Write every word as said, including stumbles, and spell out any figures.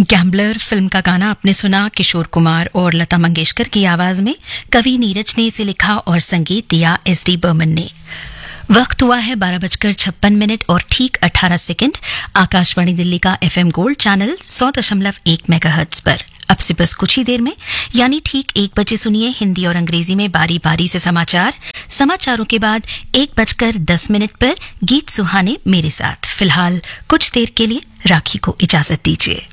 Gambler film का गाना आपने सुना किशोर कुमार और लता मंगेशकर की आवाज में। कवि नीरज ने इसे लिखा और संगीत दिया एस डी बर्मन ने। वक्त हुआ है बारह बजकर छप्पन मिनट और ठीक अठारह सेकंड। आकाशवाणी दिल्ली का एफएम गोल्ड चैनल सौ दशमलव एक मेगाहर्ट्ज पर अब से बस कुछ ही देर में यानी ठीक एक बजे सुनिए हिंदी और अंग्रेजी में बारी बारी से समाचार। समाचारों के बाद एक बजकर दस मिनट पर गीत सुहाने मेरे साथ। फिलहाल कुछ देर के लिए राखी को इजाजत दीजिए।